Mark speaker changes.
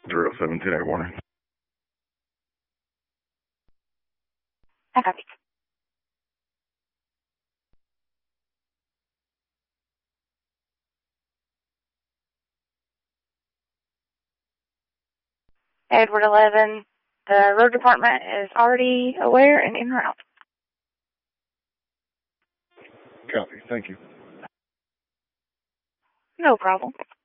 Speaker 1: 0710 8 warning.
Speaker 2: I copy. Edward 11, the road department is already aware and en route.
Speaker 1: Copy. Thank you.
Speaker 2: No problem.